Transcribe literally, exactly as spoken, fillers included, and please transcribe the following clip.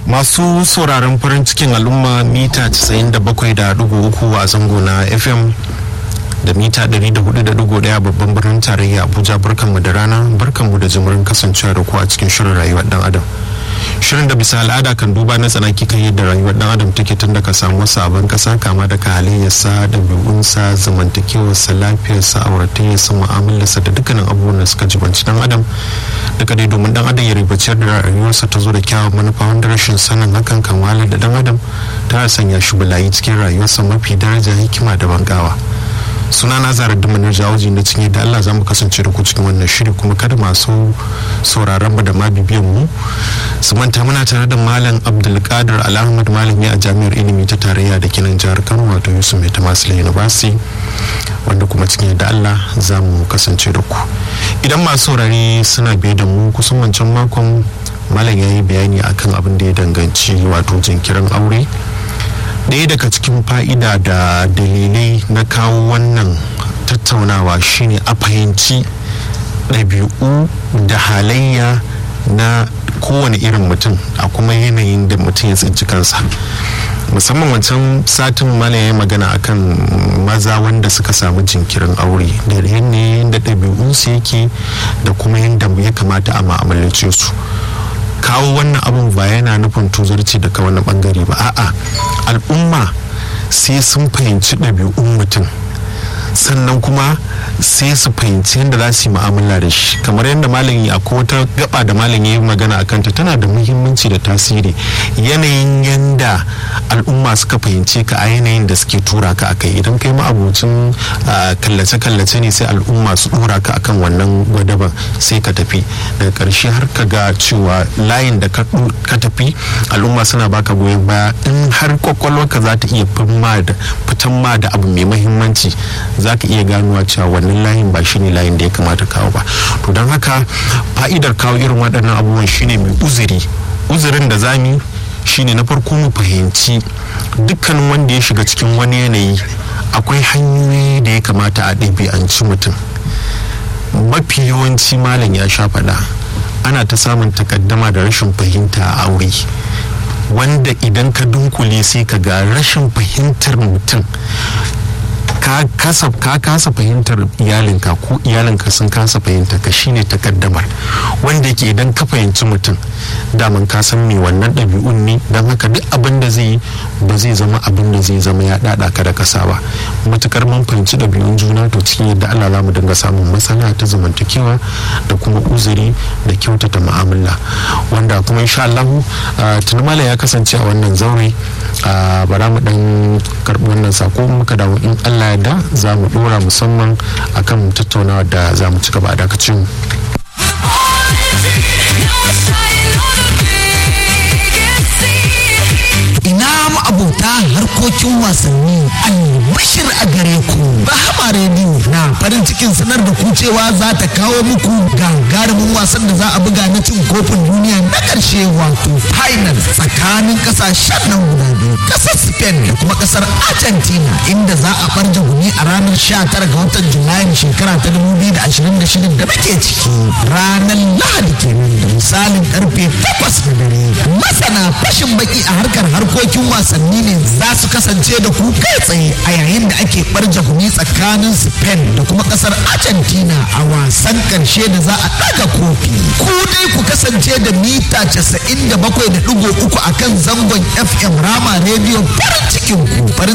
Masu sauraron farin cikin al'umma mita casa'in da bakwai da ɗigo uku a zango na F M da mita ɗari da hudu da ɗigo ɗaya babban birnin tarayya Abuja, barkanmu da rana, barkanmu da jimirin kasancewa da ku a cikin shirin rayuwar dan adam. Shirin da bisa al'ada kan duba na tsanaki kan yadda rayuwar dan adam take tun daga samuwar sabon kasa, kama daga halayyarsa, ɗabi'unsa, zamantakewarsa, lafiyarsa, auratayyarsa, mu'amalarsa da dukkanin abubuwan da suka jibanci dan adam, duka dai domin dan adam ya ribaciyar da rayuwarsa ta zo da kyawun manufa, wanda rashin sanin hakan kan wahalar da dan adam ta sanya shi bulayi cikin rayuwarsa mafi daraja, hikima da bangawa. Suna na Zara Dumanar Jawoji na cinye da Allah za mu kasance da ku cikin wannan shiri, kuma kada masu sauraron mu da ma bibiyan mu su manta muna tare da Malam Abdulkadir Al-Ahmad, malami a Jami'ar Ilimi ta Tarayya da Kinan Jihar Kano, wato Yusuf Mai Tamasila University, wanda kuma cikin da Allah za mu kasance da ku. Idan masu saurari suna biye da mu, kusan wancan makon Malam ya yi bayani akan abin da ya danganci wato jinkirin aure. Ɗaya daga cikin fa'ida da dalilai na kawo wannan tattaunawa shine a fahimci ɗabi'u da halayya na kowane irin mutum a kuma yanayin da mutum ya tsinci kansa. Musamman wancan satin Malam ya yi magana akan maza wanda suka samu jinkirin aure da yanayin da ɗabi'unsu yake da kuma yadda ya kamata a ma'amalance su. Kawo wannan abun ba yana nufin tuzarci daga wani bangare ba, a'a, al'umma sai sun fahimci ɗabi'un mutum, sannan kuma sai su fahimci yadda za su yi mu'amala da shi. Kamar yadda malam yi akwai wata gaba da malam ya yi magana a kanta, tana da muhimmanci da tasiri, yanayin yadda al'umma suka fahimce ka a yanayin da suke tura ka akai. Idan kai ma'abucin kallace-kallace ne, sai al'umma su dora ka akan wannan gwadaban sai ka tafi, daga ƙarshe har ka ga cewa layin da ka tafi al'umma suna baka goyon baya. In har kwakwalwarka za ta iya fitan ma da abu mai muhimmanci, za ka iya ganuwa cewa wannan layin ba shine layin da ya kamata kawo ba. To don haka fa'idar kawo irin waɗannan abubuwan shine mai uzuri uzurin da zamu shine na farko mu fahimci dukkanin wanda ya shiga cikin wani yanayi akwai hanyoyi da ya kamata a ɗabi'anci mutum. Mafi yawanci malam ya sha faɗa ana ta samun takaddama da rashin fahimta a aure, wanda idan ka dunkule sai ka ga rashin fahimtar mutum, ka kasa ka kasa fahimtar iyalinka ko iyalinka sun kasa fahimta ka, shine takaddamar. Wanda yake idan ka fahimci mutum daman ka san me wannan ɗabi'un ne, don haka duk abin da zai ba zai zama abin da zai zama ya dada ka da kasa ba. Matukar mun fahimci ɗabi'un juna, to cikin yadda Allah za mu dinga samun matsala ta zamantakewa da kuma uzuri da kyautata mu'amala, wanda kuma insha Allah tuni Malam ya kasance a wannan zaure. Bara mu dan karɓi wannan sako, muka dawo in Allah da za mu dora musamman akan tattaunawa da za mu ci gaba a dakacin. Ina mu abota harkokin wasanni, albashir a gare ku. Bahama Radio na farin cikin sanar da ku cewa za ta kawo muku gagarumin wasan da za a buga na cin kofin duniya na ƙarshe, wato final tsakanin ƙasashen nan guda biyu, ƙasar Spain da kuma ƙasar Argentina, inda za a ɓarje gumi a ranar sha tara ga watan Julayin shekara ta dubu biyu da ashirin da shida da muke ciki. Ranar Lahadi kenan da misalin karfe takwas na dare. Masana fashin baki a harkar harkokin wasanni ne za su kasance da ku kai tsaye a yayin da ake ɓarje gumi tsakanin Spain da kuma ƙasar Argentina a wasan ƙarshe da za a ɗaga kofi. Ku dai ku kasance da mita casa'in da bakwai da ɗigo uku a kan zangon F M Rama Radio, farin cikin ku farin